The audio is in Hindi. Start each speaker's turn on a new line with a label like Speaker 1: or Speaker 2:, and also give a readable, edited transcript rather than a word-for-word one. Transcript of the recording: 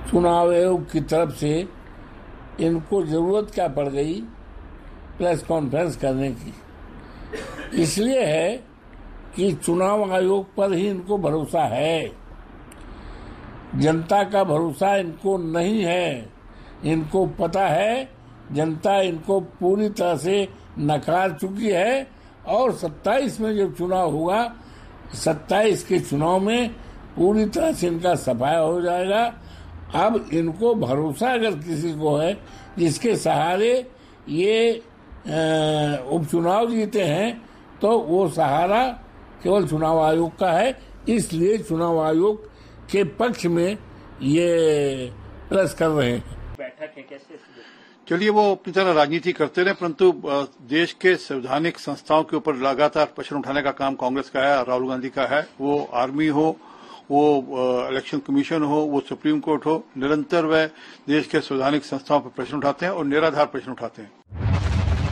Speaker 1: चुनाव आयोग की तरफ से इनको जरूरत क्या पड़ गई प्रेस कॉन्फ्रेंस करने की? इसलिए है कि चुनाव आयोग पर ही इनको भरोसा है, जनता का भरोसा इनको नहीं है। इनको पता है जनता इनको पूरी तरह से नकार चुकी है और 27 में जब चुनाव होगा, 27 के चुनाव में पूरी तरह से इनका सफाया हो जाएगा। अब इनको भरोसा अगर किसी को है जिसके सहारे ये उपचुनाव जीते हैं, तो वो सहारा केवल चुनाव आयोग का है। इसलिए चुनाव आयोग के पक्ष में ये प्रेस कर रहे हैं।
Speaker 2: बैठक है कैसे?
Speaker 3: चलिए, वो अपनी तरह राजनीति करते रहे, परंतु देश के संवैधानिक संस्थाओं के ऊपर लगातार प्रश्न उठाने का काम कांग्रेस का है, राहुल गांधी का है। वो आर्मी हो, वो इलेक्शन कमीशन हो, वो सुप्रीम कोर्ट हो, निरंतर वह देश के संवैधानिक संस्थाओं पर प्रश्न उठाते हैं और निराधार प्रश्न उठाते हैं।